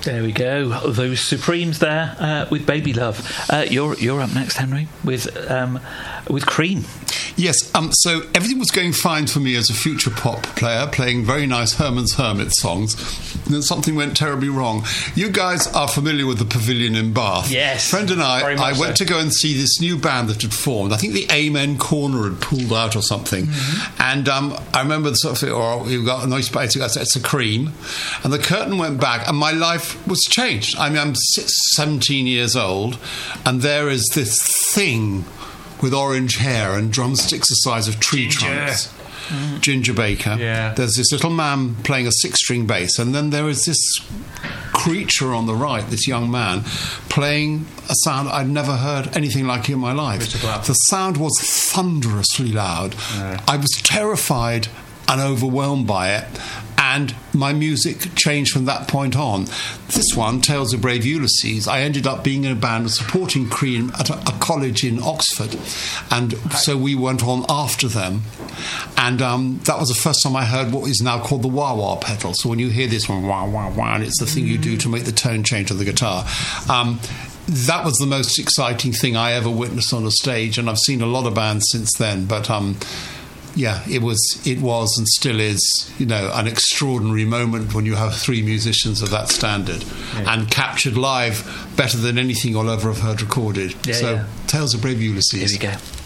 There we go. Those Supremes there with Baby Love. You're up next, Henry, with Cream. Yes, so everything was going fine for me as a future pop player, playing very nice Herman's Hermit songs, and then something went terribly wrong. You guys are familiar with the Pavilion in Bath. Yes. Friend and I went to go and see this new band that had formed. I think the Amen Corner had pulled out or something. Mm-hmm. And I remember the sort of, you've got a nice place, it's a Cream. And the curtain went back, and my life was changed. I mean, I'm 17 years old, and there is this thing with orange hair and drumsticks the size of tree trunks. Ginger Baker. Yeah. There's this little man playing a 6-string bass, and then there is this creature on the right, this young man, playing a sound I'd never heard anything like in my life. The sound was thunderously loud. Yeah. I was terrified and overwhelmed by it, and my music changed from that point on. This one, Tales of Brave Ulysses, I ended up being in a band supporting Cream at a college in Oxford, and so we went on after them, and that was the first time I heard what is now called the wah-wah pedal. So when you hear this one, wah-wah-wah, and it's the thing you do to make the tone change of the guitar, that was the most exciting thing I ever witnessed on a stage, and I've seen a lot of bands since then, but yeah, it was and still is, an extraordinary moment when you have 3 musicians of that standard, and captured live better than anything I'll ever have heard recorded. Tales of Brave Ulysses. Here we go.